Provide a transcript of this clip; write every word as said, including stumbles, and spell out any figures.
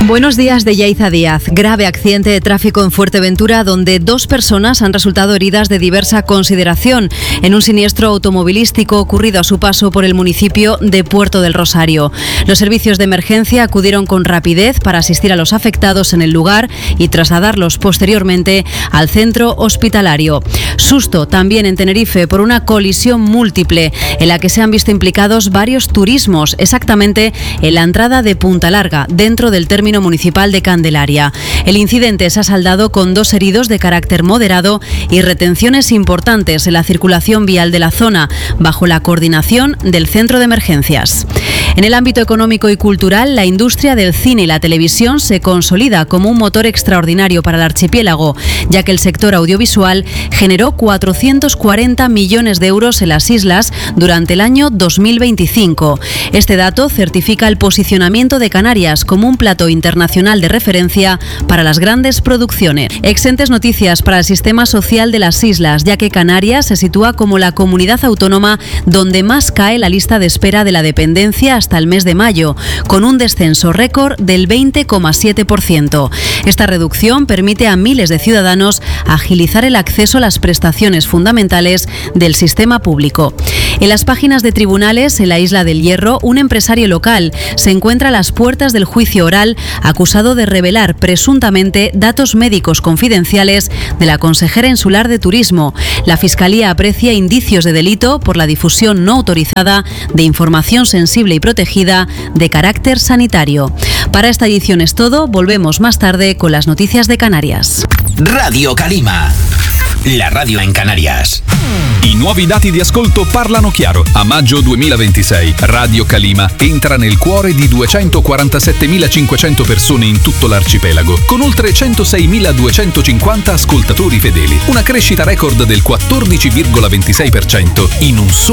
Buenos días de Yaiza Díaz. Grave accidente de tráfico en Fuerteventura donde dos personas han resultado heridas de diversa consideración en un siniestro automovilístico ocurrido a su paso por el municipio de Puerto del Rosario. Los servicios de emergencia acudieron con rapidez para asistir a los afectados en el lugar y trasladarlos posteriormente al centro hospitalario. Susto también en Tenerife por una colisión múltiple en la que se han visto implicados varios turismos, exactamente en la entrada de Punta Larga, dentro del término municipal de Candelaria. El incidente se ha saldado con dos heridos de carácter moderado y retenciones importantes en la circulación vial de la zona, bajo la coordinación del Centro de Emergencias. En el ámbito económico y cultural, la industria del cine y la televisión se consolida como un motor extraordinario para el archipiélago, ya que el sector audiovisual generó cuatrocientos cuarenta millones de euros en las islas durante el año dos mil veinticinco. Este dato certifica el posicionamiento de Canarias como un plato internacional de referencia para las grandes producciones. Excelentes noticias para el sistema social de las islas, ya que Canarias se sitúa como la comunidad autónoma donde más cae la lista de espera de la dependencia hasta el mes de mayo, con un descenso récord del veinte coma siete por ciento. Esta reducción permite a miles de ciudadanos agilizar el acceso a las prestaciones fundamentales del sistema público. En las páginas de tribunales, en la Isla del Hierro, un empresario local se encuentra a las puertas del juicio oral acusado de revelar presuntamente datos médicos confidenciales de la consejera insular de Turismo. La Fiscalía aprecia indicios de delito por la difusión no autorizada de información sensible y protegida de carácter sanitario. Para esta edición es todo. Volvemos más tarde con las noticias de Canarias. Radio Calima, la radio in Canarias. I nuovi dati di ascolto parlano chiaro. A maggio duemilaventisei Radio Calima entra nel cuore di duecentoquarantasettemilacinquecento persone in tutto l'arcipelago, con oltre centoseimiladuecentocinquanta ascoltatori fedeli. Una crescita record del quattordici virgola ventisei per cento in un solo